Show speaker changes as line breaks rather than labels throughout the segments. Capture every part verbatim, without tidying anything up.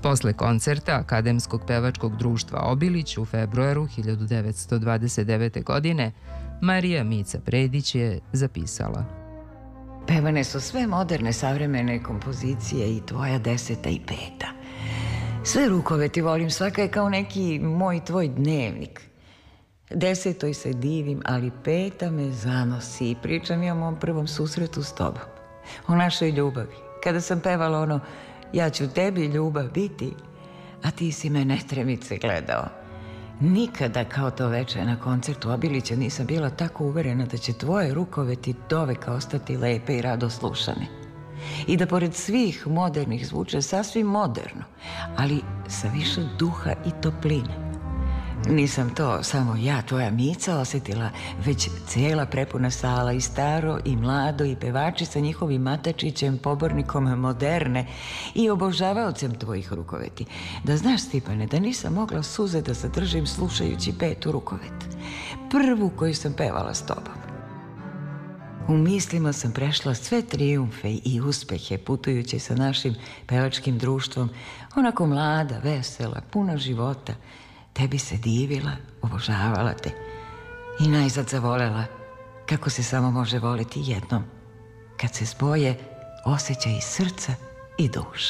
Posle koncerta Akademskog pevačkog društva Obilić u februaru hiljadu devetsto dvadeset devete. godine Marija Mica Predić je zapisala:
Pevane su sve moderne savremene kompozicije i tvoja deseta i peta. Sve rukove ti volim, svaka je kao neki moj tvoj dnevnik. Desetoj se divim, ali peta me zanosi i pričam ja o mom prvom susretu s tobom. O našoj ljubavi. Kada sam pevala ono ja ću tebi ljubav biti, a ti si me netremice gledao. Nikada kao to veče na koncertu Obilića nisam bila tako uverena da će tvoje rukoveti doveka ostati lepe i rado slušane. I da pored svih modernih zvuče sasvim moderno, ali sa više duha i topline. Nisam to samo ja, tvoja Mica, osjetila, već cijela prepuna sala, i staro i mlado, i pevači sa njihovim matačićem, pobornikom moderne i obožavaocem tvojih rukoveti. Da znaš, Stipane, da nisam mogla suze da zadržim slušajući petu rukovet. Prvu koju sam pevala s tobom. U mislima sam prešla sve trijumfe i uspehe putujući sa našim pevačkim društvom, onako mlada, vesela, puna života. Tebi se divila, obožavala te i najzad zavolela, kako se samo može voliti jednom, kad se spoje osjećaj srca i duše.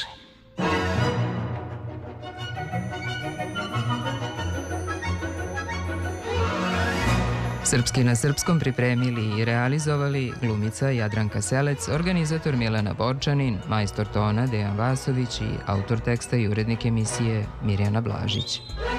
Srpski na srpskom pripremili i realizovali glumica Jadranka Selec, organizator Milena Borčanin, majstor tona Dejan Vasović i autor teksta i urednik emisije Mirjana Blažić.